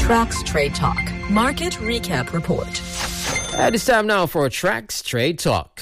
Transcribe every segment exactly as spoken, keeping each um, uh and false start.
Trax Trade Talk Market Recap Report. And it's time now for Trax Trade Talk.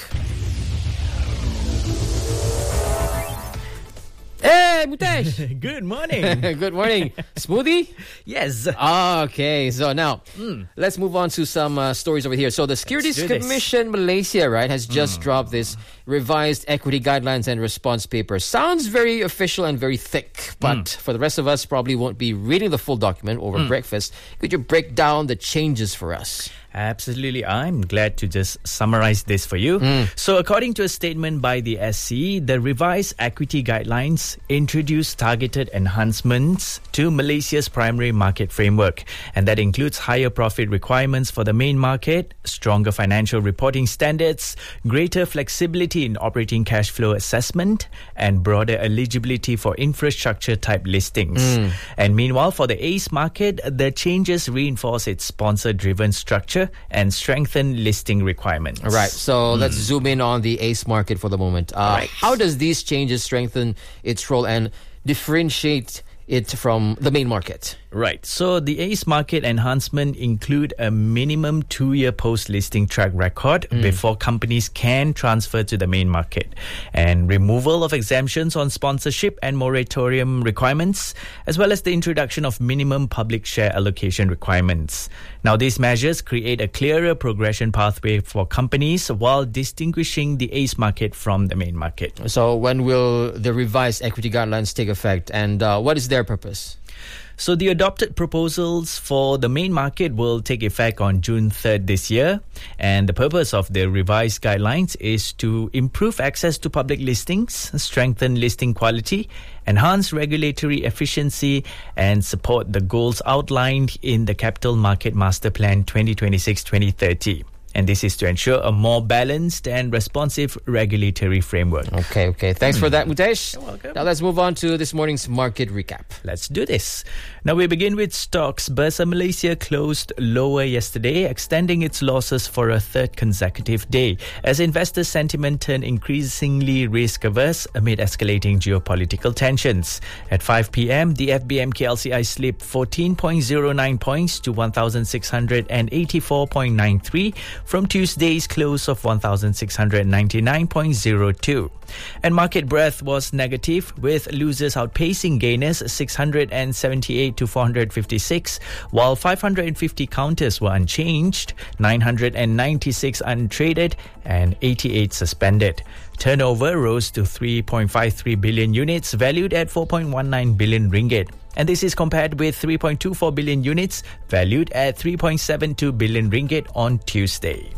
Hey, Mutesh! Good morning. Good morning. Smoothie? Yes. Okay, so now, mm. let's move on to some uh, stories over here. So the Securities Commission Malaysia, right, has just mm. dropped this revised equity guidelines and response paper. Sounds very official and very thick, but mm. for the rest of us, probably won't be reading the full document over mm. breakfast. Could you break down the changes for us? Absolutely. I'm glad to just summarize this for you. Mm. So according to a statement by the S C, the revised equity guidelines introduce targeted enhancements to Malaysia's primary market framework. And that includes higher profit requirements for the main market, stronger financial reporting standards, greater flexibility in operating cash flow assessment, and broader eligibility for infrastructure-type listings. Mm. And meanwhile, for the A C E market, the changes reinforce its sponsor-driven structure and strengthen listing requirements. All right, so mm. let's zoom in on the A C E market for the moment. Uh, right. How does these changes strengthen its role and differentiate it from the main market? Right. So the A C E market enhancement include a minimum two-year post-listing track record mm. before companies can transfer to the main market, and removal of exemptions on sponsorship and moratorium requirements, as well as the introduction of minimum public share allocation requirements. Now, these measures create a clearer progression pathway for companies while distinguishing the A C E market from the main market. So when will the revised equity guidelines take effect, and uh, what is their purpose? So the adopted proposals for the main market will take effect on June third this year. And the purpose of the revised guidelines is to improve access to public listings, strengthen listing quality, enhance regulatory efficiency, and support the goals outlined in the Capital Market Master Plan twenty twenty-six to twenty thirty. And this is to ensure a more balanced and responsive regulatory framework. Okay, okay. Thanks mm. for that, Mutesh. You're welcome. Now let's move on to this morning's market recap. Let's do this. Now we begin with stocks. Bursa Malaysia closed lower yesterday, extending its losses for a third consecutive day as investor sentiment turned increasingly risk-averse amid escalating geopolitical tensions. At five p.m., the F B M K L C I slipped fourteen point zero nine points to one thousand six hundred eighty-four point nine three from Tuesday's close of one thousand six hundred ninety-nine point zero two. And market breadth was negative, with losers outpacing gainers six hundred seventy-eight to four hundred fifty-six, while five hundred fifty counters were unchanged, nine hundred ninety-six untraded, and eighty-eight suspended. Turnover rose to three point five three billion units, valued at four point one nine billion ringgit. And this is compared with three point two four billion units, valued at three point seven two billion ringgit on Tuesday.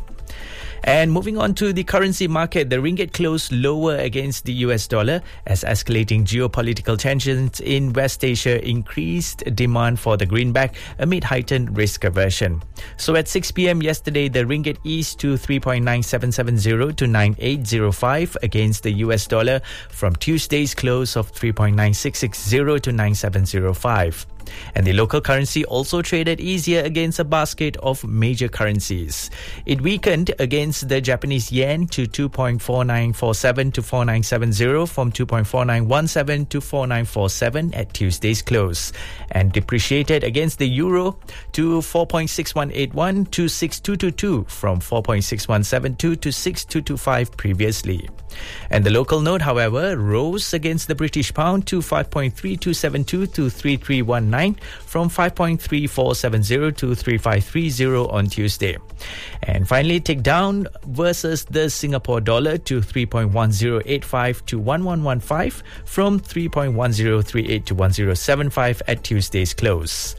And moving on to the currency market, the ringgit closed lower against the U S dollar as escalating geopolitical tensions in West Asia increased demand for the greenback amid heightened risk aversion. So at six p.m. yesterday, the ringgit eased to three point nine seven seven zero to nine eight zero five against the U S dollar from Tuesday's close of three point nine six six zero to nine seven zero five. And the local currency also traded easier against a basket of major currencies. It weakened against the Japanese yen to two point four nine four seven to four nine seven zero from two point four nine one seven to four nine four seven at Tuesday's close, and depreciated against the euro to four point six one eight one to six two two two from four point six one seven two to six two two five previously. And the local note, however, rose against the British pound to five point three two seven two to three three one nine from five point three four seven zero to three five three zero on Tuesday. And finally, tick down versus the Singapore dollar to three point one zero eight five to one one one five from three point one zero three eight to one zero seven five at Tuesday's close.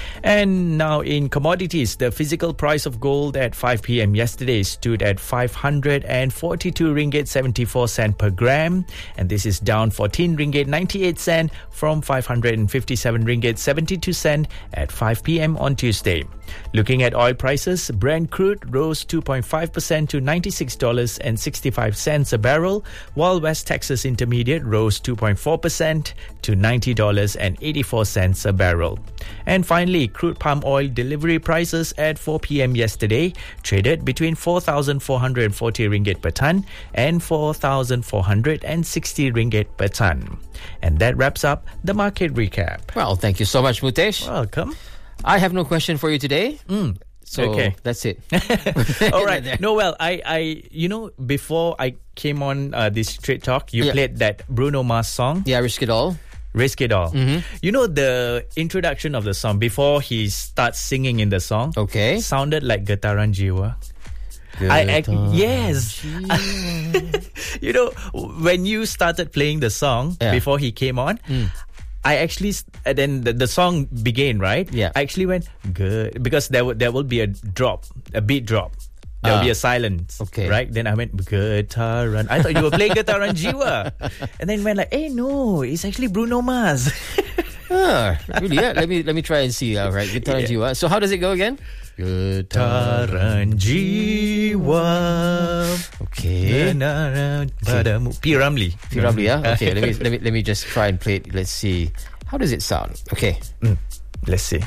And now in commodities, the physical price of gold at five p.m. yesterday stood at five hundred forty-two ringgit seventy-four cent per gram, and this is down fourteen ringgit ninety-eight cent from five hundred fifty-seven ringgit seventy-two cent at five p.m. on Tuesday. Looking at oil prices, Brent crude rose two point five percent to ninety-six dollars and sixty-five cents a barrel, while West Texas Intermediate rose two point four percent to ninety dollars and eighty-four cents a barrel. And finally, crude palm oil delivery prices at four p.m. yesterday traded between four thousand four hundred forty ringgit per ton and four thousand four hundred sixty ringgit per ton. And that wraps up the market recap. Well, thank you so much, Mutesh. Welcome. I have no question for you today. Mm. So okay. that's it. All right. No, well, I, I, you know, before I came on uh, this Straight Talk, you yeah. played that Bruno Mars song. Yeah, Risk It All. Risk It All. Mm-hmm. You know, the introduction of the song, before he starts singing in the song, okay, sounded like Getaran Jiwa. I act, yes. You know, when you started playing the song yeah. before he came on, mm. I actually, uh, then the, the song began, right? Yeah. I actually went, good, because there, w- there will be a drop, a beat drop. There will uh, be a silence. Okay. Right? Then I went, Getaran. I thought you were playing Getaran Jiwa. And then went like, hey, no, it's actually Bruno Mars. ah, really? Yeah. Let me, let me try and see. All right. Getaran yeah. Jiwa. So how does it go again? Getaran Jiwa. Okay. okay. P. Ramlee. P. Ramlee, yeah? Okay, let me, let me let me just try and play it. Let's see. How does it sound? Okay. Mm. Let's see.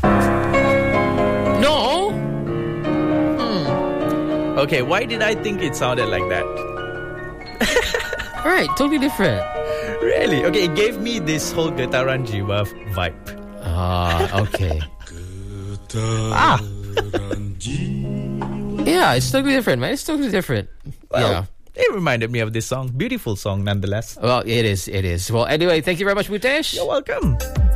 No! Hmm. Okay, why did I think it sounded like that? Alright, totally different. Really? Okay, it gave me this whole Getaran Jiwa vibe. Ah, okay. ah! Yeah, it's totally different, man. It's totally different. Well, yeah. It reminded me of this song. Beautiful song, nonetheless. Well, it is. It is. Well, anyway, thank you very much, Mutesh. You're welcome.